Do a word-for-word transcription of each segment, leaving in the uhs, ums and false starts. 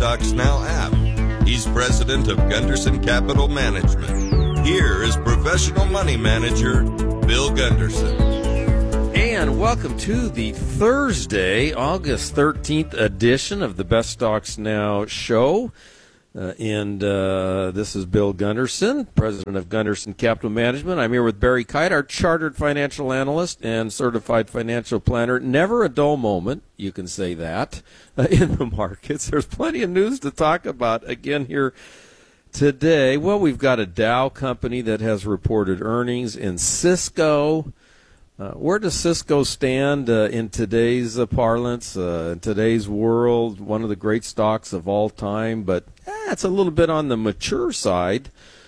Stocks Now app. He's president of Gunderson Capital Management. Here is professional money manager Bill Gunderson. And welcome to the Thursday, August thirteenth edition of the Best Stocks Now show. Uh, and uh, this is Bill Gunderson, president of Gunderson Capital Management. I'm here with Barry Kite, our chartered financial analyst and certified financial planner. Never a dull moment, you can say that, uh, in the markets. There's plenty of news to talk about again here today. Well, we've got a Dow company that has reported earnings in Cisco. Uh, where does Cisco stand uh, in today's uh, parlance, uh, in today's world? One of the great stocks of all time, but eh, it's a little bit on the mature side.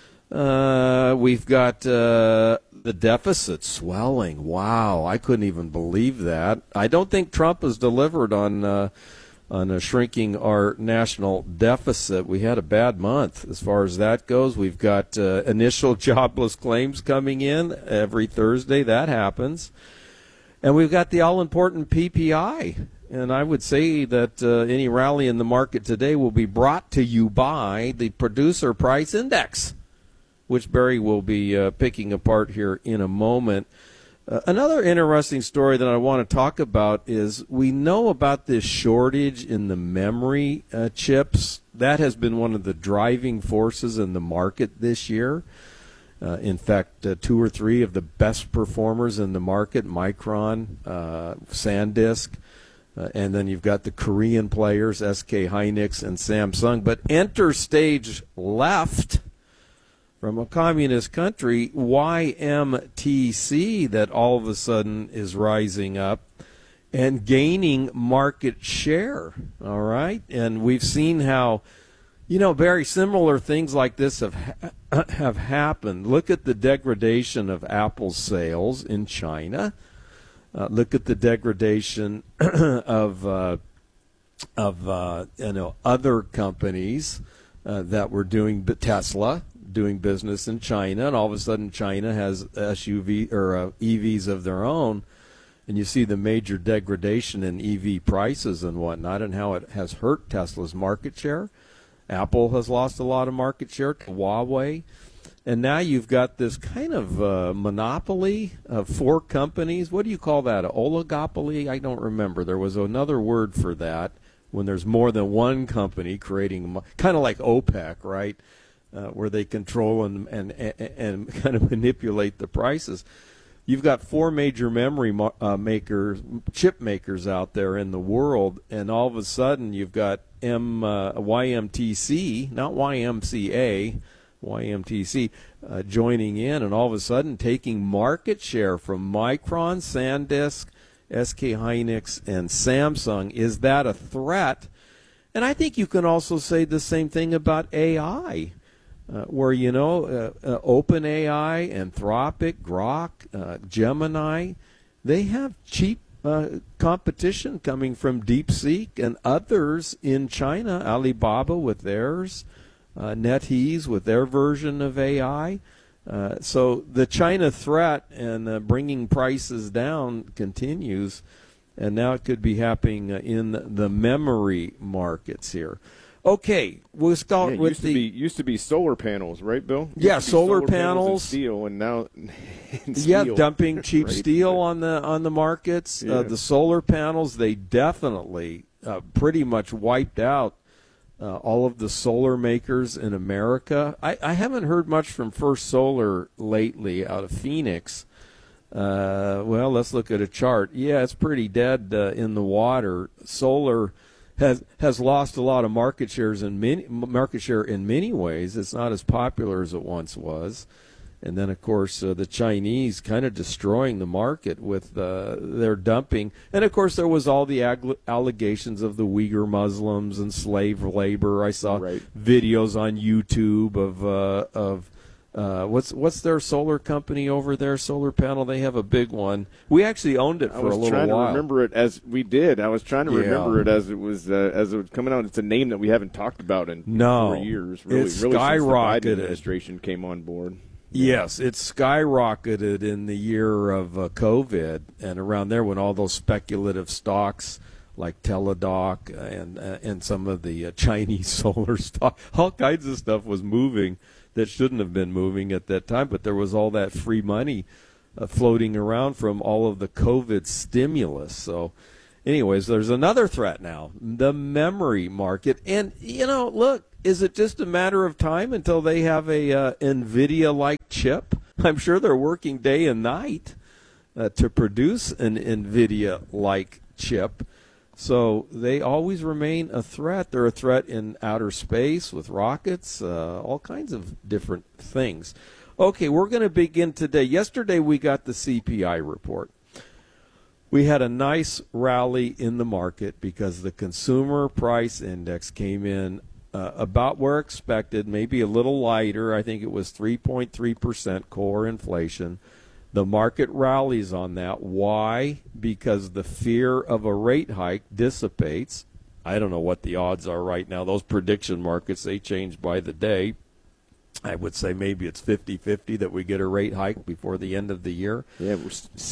Uh, we've got uh, the deficit swelling. Wow, I couldn't even believe that. I don't think Trump has delivered on uh, on uh, shrinking our national deficit. We had a bad month as far as that goes. We've got uh, initial jobless claims coming in every Thursday. That happens. And we've got the all-important P P I. And I would say that uh, any rally in the market today will be brought to you by the Producer Price Index, which Barry will be uh, picking apart here in a moment. Uh, another interesting story that I want to talk about is we know about this shortage in the memory uh, chips. That has been one of the driving forces in the market this year. Uh, in fact, uh, two or three of the best performers in the market, Micron, uh, SanDisk, uh, and then you've got the Korean players, S K Hynix and Samsung. But enter stage left from a communist country, Y M T C, that all of a sudden is rising up and gaining market share, all right? And we've seen how, you know, very similar things like this have ha- have happened. Look at the degradation of Apple's sales in China. Uh, look at the degradation of, uh, of uh, you know, other companies uh, that were doing, Tesla, doing business in China, and all of a sudden China has S U V or uh, E Vs of their own, and you see the major degradation in E V prices and whatnot, and how it has hurt Tesla's market share. Apple has lost a lot of market share to Huawei, and now you've got this kind of uh, monopoly of four companies. What do you call that? An oligopoly? I don't remember. There was another word for that when there's more than one company creating, kind of like OPEC, right? Uh, where they control and, and and and kind of manipulate the prices. You've got four major memory uh, makers, chip makers out there in the world, and all of a sudden you've got M, uh, Y M T C, not Y M C A, Y M T C, uh, joining in, and all of a sudden taking market share from Micron, SanDisk, S K Hynix, and Samsung. Is that a threat? And I think you can also say the same thing about A I. Uh, where, you know, uh, uh, OpenAI, Anthropic, Grok, uh, Gemini, they have cheap uh, competition coming from DeepSeek and others in China, Alibaba with theirs, uh, NetEase with their version of A I. Uh, so the China threat and uh, bringing prices down continues, and now it could be happening uh, in the memory markets here. Okay, we'll start yeah, with used the... To be, used to be solar panels, right, Bill? Used yeah, solar, solar panels. and steel, and now and yeah, steel. dumping cheap right? steel on the on the markets. Yeah. Uh, the solar panels, they definitely uh, pretty much wiped out uh, all of the solar makers in America. I, I haven't heard much from First Solar lately out of Phoenix. Uh, well, let's look at a chart. Yeah, it's pretty dead uh, in the water. Solar has has lost a lot of market shares in many market share in many ways. It's not as popular as it once was. And then, of course, uh, the Chinese kind of destroying the market with uh, their dumping. And, of course, there was all the ag- allegations of the Uyghur Muslims and slave labor. I saw right. videos on YouTube of uh, of Uh, what's what's their solar company over there? Solar panel. They have a big one. We actually owned it for a little while. I was trying to remember it as we did. I was trying to yeah. remember it as it was uh, as it was coming out. It's a name that we haven't talked about in no. four years. Really, it's really skyrocketed. Since the Biden administration came on board. Yes, it's skyrocketed in the year of uh, COVID and around there when all those speculative stocks like Teladoc and uh, and some of the uh, Chinese solar stock. All kinds of stuff was moving that shouldn't have been moving at that time, but there was all that free money uh, floating around from all of the COVID stimulus. So anyways, there's another threat now, the memory market. And, you know, look, is it just a matter of time until they have a uh, NVIDIA-like chip? I'm sure they're working day and night uh, to produce an NVIDIA-like chip. So they always remain a threat. They're a threat in outer space with rockets, uh, all kinds of different things. Okay, we're going to begin today. Yesterday we got the C P I report. We had a nice rally in the market because the consumer price index came in uh, about where expected, maybe a little lighter. I think it was three point three percent core inflation. The market rallies on that. Why? Because the fear of a rate hike dissipates. I don't know what the odds are right now. Those prediction markets, they change by the day. I would say maybe it's fifty-fifty that we get a rate hike before the end of the year. Yeah, we're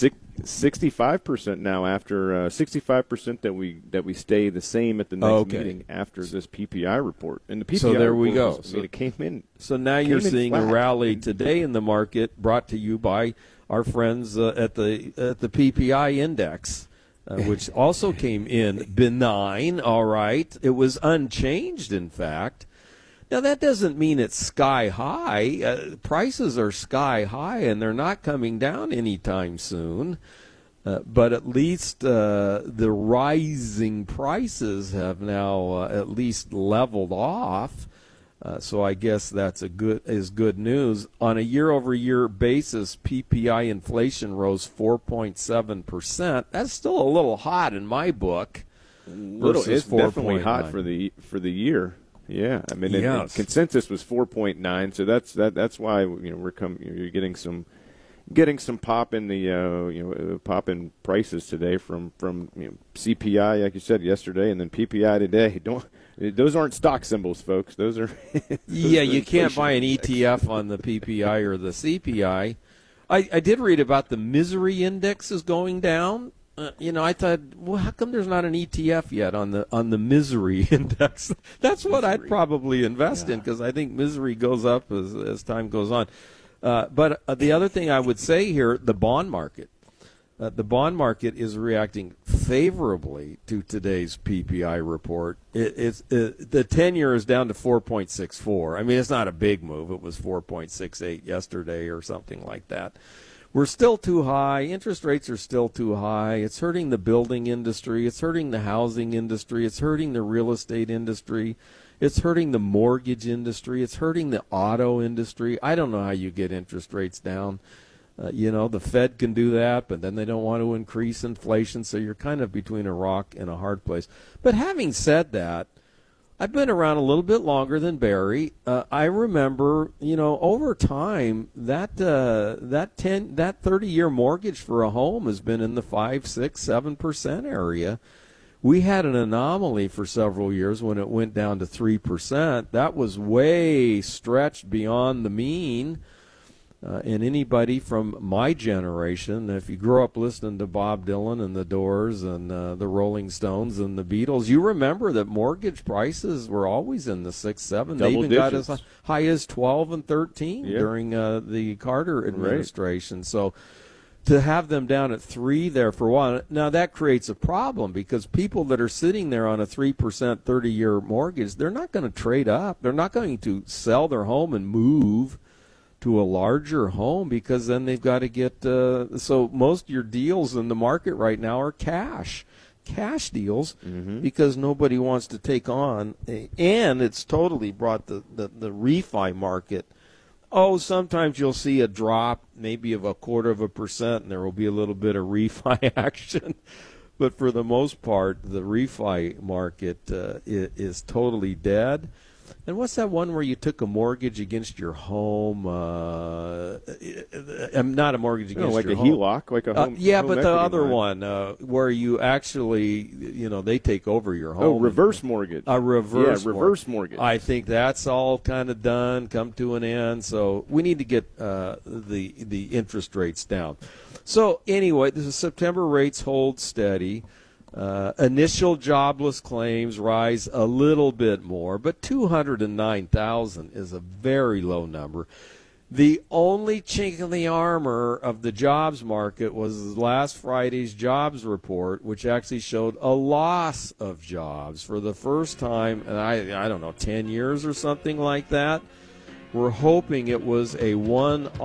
sixty-five percent now after uh, sixty-five percent that we that we stay the same at the next okay. meeting after this P P I report. And the P P I so there we report go. Was, so, I mean, it came in. So now you're seeing a rally today in the market brought to you by our friends uh, at the at the P P I index, uh, which also came in benign. All right, it was unchanged, in fact. Now, that doesn't mean it's sky high. Uh, prices are sky high, and they're not coming down anytime soon. Uh, but at least uh, the rising prices have now uh, at least leveled off. Uh, so I guess that's a good is good news. On a year-over-year basis, P P I inflation rose four point seven percent. That's still a little hot in my book. Little, it's definitely hot for the for the year. Yeah, I mean, yes. and, and consensus was four point nine, so that's that. That's why you know we're coming. You're getting some, getting some pop in the uh, you know pop in prices today from from you know, C P I, like you said yesterday, and then P P I today. Don't those aren't stock symbols, folks? Those are. those yeah, are you can't buy an index. E T F on the P P I or the C P I. I, I did read about the misery index is going down. Uh, you know, I thought, well, how come there's not an E T F yet on the on the misery index? That's what misery. I'd probably invest yeah. in because I think misery goes up as as time goes on. Uh, but uh, the other thing I would say here, the bond market. Uh, the bond market is reacting favorably to today's P P I report. It, it's it, the ten-year is down to four point six four. I mean, it's not a big move. It was four point six eight yesterday or something like that. We're still too high. Interest rates are still too high. It's hurting the building industry. It's hurting the housing industry. It's hurting the real estate industry. It's hurting the mortgage industry. It's hurting the auto industry. I don't know how you get interest rates down. Uh, you know, the Fed can do that, but then they don't want to increase inflation, so you're kind of between a rock and a hard place. But having said that, I've been around a little bit longer than Barry. Uh, I remember, you know, over time that uh, that ten that thirty year mortgage for a home has been in the five, six, seven percent area. We had an anomaly for several years when it went down to three percent. That was way stretched beyond the mean. Uh, and anybody from my generation, if you grew up listening to Bob Dylan and the Doors and uh, the Rolling Stones and the Beatles, you remember that mortgage prices were always in the six, seven. They even digits. got as high as twelve and thirteen yeah. during uh, the Carter administration. Right. So to have them down at three there for a while, now that creates a problem because people that are sitting there on a three percent thirty year mortgage, they're not going to trade up. They're not going to sell their home and move to a larger home because then they've got to get uh, so most of your deals in the market right now are cash cash deals mm-hmm. because nobody wants to take on a, and it's totally brought the, the, the refi market. Oh, sometimes you'll see a drop maybe of a quarter of a percent and there will be a little bit of refi action. But for the most part, the refi market uh, is, is totally dead. And what's that one where you took a mortgage against your home? Uh, not a mortgage against no, like your a home. HELOC, like a home. Uh, yeah, home but the other line. one uh, where you actually, you know, they take over your home. Oh, reverse mortgage. A reverse. Yeah, reverse mortgage. I think that's all kind of done, come to an end. So we need to get uh, the the interest rates down. So anyway, the September rates hold steady. Uh, initial jobless claims rise a little bit more, but two hundred nine thousand is a very low number. The only chink in the armor of the jobs market was last Friday's jobs report, which actually showed a loss of jobs for the first time in, I, I don't know, ten years or something like that. We're hoping it was a one